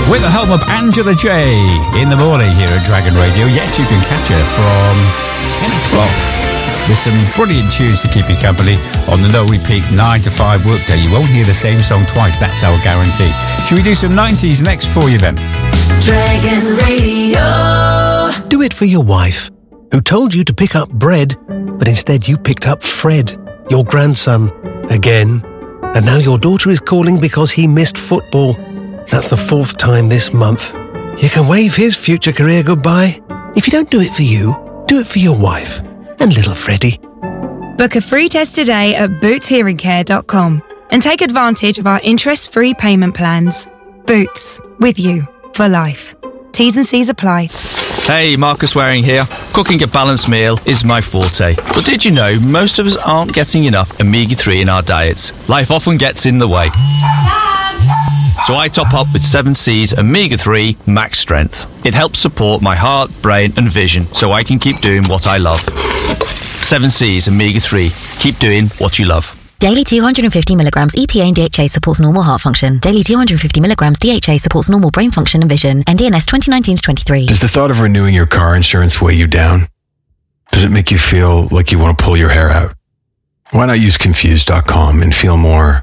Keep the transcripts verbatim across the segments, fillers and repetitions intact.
with the help of Angela J in the morning here at Dragon Radio. Yes, you can catch her from ten o'clock with some brilliant tunes to keep you company on the no repeat nine to five workday. You won't hear the same song twice, that's our guarantee. Should we do some nineties next for you then? Dragon Radio. Do it for your wife, who told you to pick up bread, but instead you picked up Fred, your grandson, again. And now your daughter is calling because he missed football. That's the fourth time this month. You can wave his future career goodbye. If you don't do it for you, do it for your wife and little Freddie. Book a free test today at boots hearing care dot com and take advantage of our interest-free payment plans. Boots, with you for life. T's and C's apply. Hey, Marcus Waring here. Cooking a balanced meal is my forte. But did you know most of us aren't getting enough omega three in our diets? Life often gets in the way. So I top up with seven C's Omega three Max Strength. It helps support my heart, brain and vision so I can keep doing what I love. seven C's Omega three. Keep doing what you love. Daily two hundred fifty milligrams E P A and D H A supports normal heart function. Daily two hundred fifty milligrams D H A supports normal brain function and vision. N D N S twenty nineteen to twenty-three. Does the thought of renewing your car insurance weigh you down? Does it make you feel like you want to pull your hair out? Why not use Confused dot com and feel more...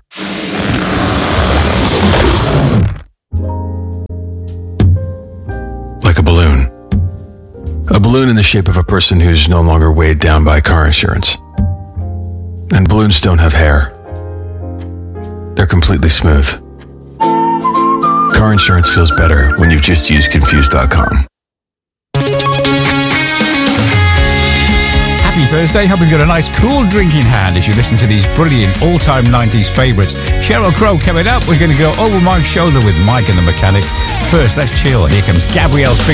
like a balloon. A balloon in the shape of a person who's no longer weighed down by car insurance. And balloons don't have hair. They're completely smooth. Car insurance feels better when you've just used Confused dot com. Happy Thursday. Hope you've got a nice cool drink in hand as you listen to these brilliant all-time nineties favourites. Sheryl Crow coming up. We're going to go over my shoulder with Mike and the Mechanics. First, let's chill. Here comes Gabrielle Spring.